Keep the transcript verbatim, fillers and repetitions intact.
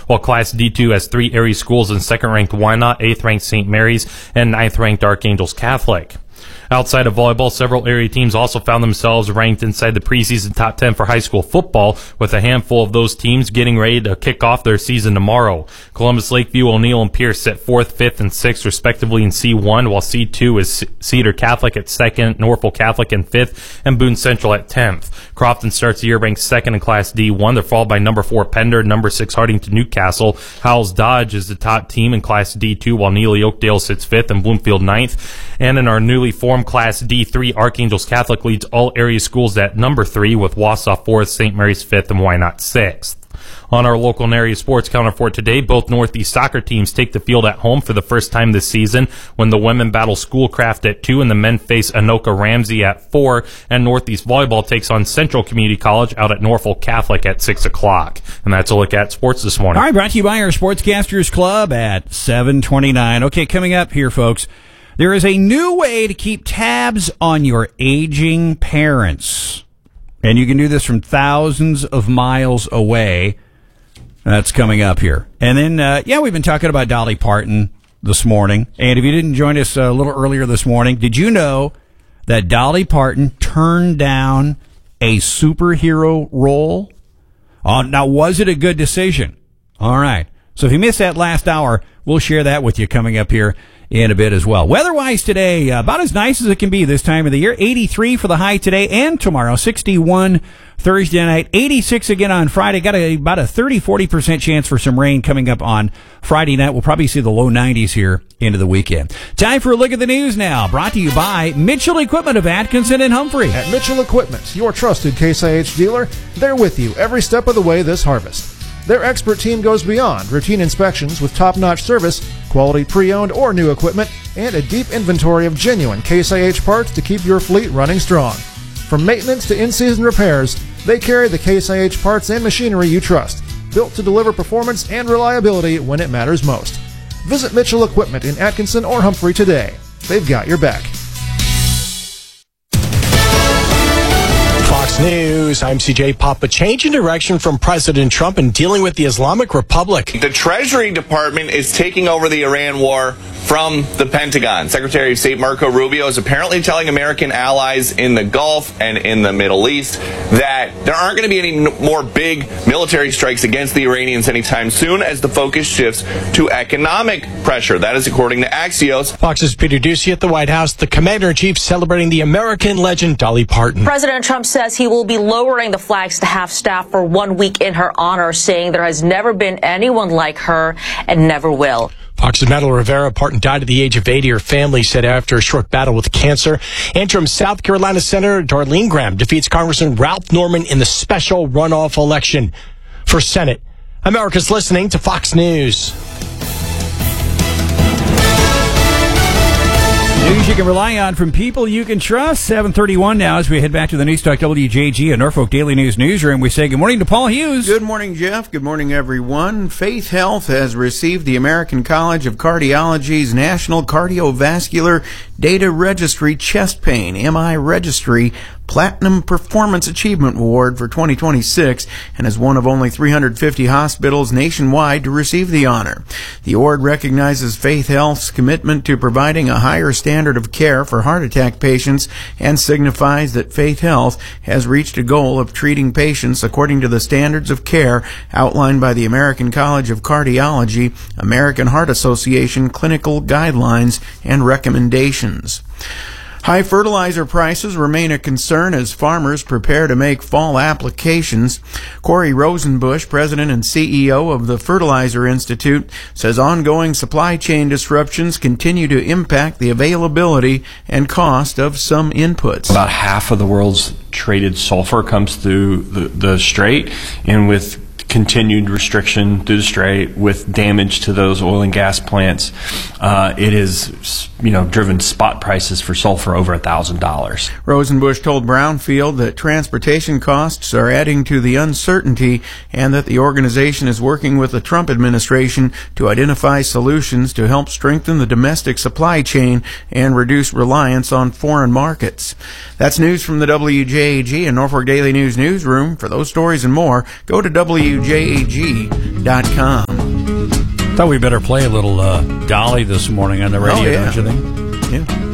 while Class D two has three area schools in second-ranked Wynot, eighth-ranked Saint Mary's, and ninth-ranked Archangels Catholic. Outside of volleyball, several area teams also found themselves ranked inside the preseason top ten for high school football, with a handful of those teams getting ready to kick off their season tomorrow. Columbus, Lakeview, O'Neill, and Pierce sit fourth, fifth, and sixth, respectively, in C one, while C two is Cedar Catholic at second, Norfolk Catholic in fifth, and Boone Central at tenth. Crofton starts the year ranked second in Class D one. They're followed by number four Pender, number six Hardington Newcastle. Howells Dodge is the top team in Class D two, while Neely Oakdale sits fifth and Bloomfield ninth. And in our newly formed Class D three, Archangels Catholic leads all area schools at number three, with Wausau fourth, Saint Mary's fifth, and Wynot sixth. On our local and area sports counter for today, both Northeast soccer teams take the field at home for the first time this season when the women battle Schoolcraft at two and the men face Anoka Ramsey at four, and Northeast volleyball takes on Central Community College out at Norfolk Catholic at six o'clock. And that's a look at sports this morning. All right, brought to you by our Sportscasters Club at seven twenty-nine. Okay, coming up here, folks, there is a new way to keep tabs on your aging parents. And you can do this from thousands of miles away. That's coming up here. And then, uh, yeah, we've been talking about Dolly Parton this morning. And if you didn't join us a little earlier this morning, did you know that Dolly Parton turned down a superhero role? Uh, now, was it a good decision? All right. So if you missed that last hour, we'll share that with you coming up here in a bit as well. Weather-wise today, uh, about as nice as it can be this time of the year. eighty-three for the high today and tomorrow. sixty-one Thursday night. eighty-six again on Friday. Got a, about a thirty to forty percent chance for some rain coming up on Friday night. We'll probably see the low nineties here into the weekend. Time for a look at the news now. Brought to you by Mitchell Equipment of Atkinson and Humphrey. At Mitchell Equipment, your trusted Case I H dealer, they're with you every step of the way this harvest. Their expert team goes beyond routine inspections with top-notch service, quality pre-owned or new equipment, and a deep inventory of genuine Case I H parts to keep your fleet running strong. From maintenance to in-season repairs, they carry the Case I H parts and machinery you trust, built to deliver performance and reliability when it matters most. Visit Mitchell Equipment in Atkinson or Humphrey today. They've got your back. Fox News, I'm C J Papa. Change in direction from President Trump in dealing with the Islamic Republic. The Treasury Department is taking over the Iran war from the Pentagon. Secretary of State Marco Rubio is apparently telling American allies in the Gulf and in the Middle East that there aren't going to be any more big military strikes against the Iranians anytime soon, as the focus shifts to economic pressure. That is according to Axios. Fox's Peter Ducey at the White House, the Commander-in-Chief celebrating the American legend Dolly Parton. President Trump says he will be lowering the flags to half-staff for one week in her honor, saying there has never been anyone like her and never will. Fox's Madeline Rivera. Parton died at the age of eighty. Her family said after a short battle with cancer. Interim South Carolina Senator Darlene Graham defeats Congressman Ralph Norman in the special runoff election for Senate. America's listening to Fox News. News you can rely on from people you can trust. seven thirty-one now as we head back to the Newstalk W J G and Norfolk Daily News newsroom. We say good morning to Paul Hughes. Good morning, Jeff. Good morning, everyone. Faith Health has received the American College of Cardiology's National Cardiovascular Data Registry Chest Pain, M I Registry, Platinum Performance Achievement Award for twenty twenty-six and is one of only three hundred fifty hospitals nationwide to receive the honor. The award recognizes Faith Health's commitment to providing a higher standard of care for heart attack patients and signifies that Faith Health has reached a goal of treating patients according to the standards of care outlined by the American College of Cardiology, American Heart Association clinical guidelines and recommendations. High fertilizer prices remain a concern as farmers prepare to make fall applications. Corey Rosenbusch, president and C E O of the Fertilizer Institute, says ongoing supply chain disruptions continue to impact the availability and cost of some inputs. About half of the world's traded sulfur comes through the, the strait, and with continued restriction through the strait, with damage to those oil and gas plants, uh, it is, you know, driven spot prices for sulfur over a thousand dollars. Rosenbusch told Brownfield that transportation costs are adding to the uncertainty and that the organization is working with the Trump administration to identify solutions to help strengthen the domestic supply chain and reduce reliance on foreign markets. That's news from the W J A G and Norfolk Daily News newsroom. For those stories and more, go to W W J A G dot com. Thought we better play a little uh, Dolly this morning on the radio, Oh, yeah. don't you think? Yeah.